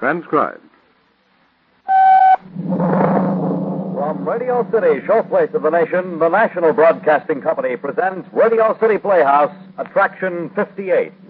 transcribed. From Radio City, showplace of the nation, the National Broadcasting Company presents Radio City Playhouse, Attraction 58.